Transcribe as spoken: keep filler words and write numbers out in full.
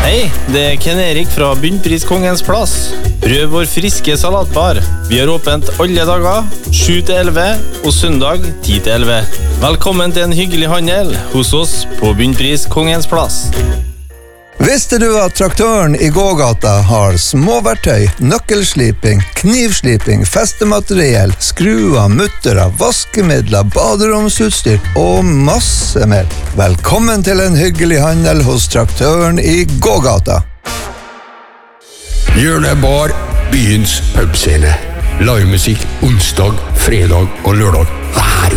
Hei, det er Ken Erik fra Bunnpris Kongens Plass. Prøv vår friske salatbar. Vi har åpent alle dager, sju til elleve, og søndag ti til elleve. Velkommen til en hyggelig handel hos oss på Bunnpris Kongens Plass. Visste du at traktøren i gågata har småverktøy, nøkkelsliping, knivsliping, festemateriell, skruer, mutterer, vaskemidler, baderomsutstyr og masse mer? Velkommen til en hyggelig handel hos traktøren i gågata. Hjørnebar, byens pubscene. Livemusikk onsdag, fredag og lørdag hver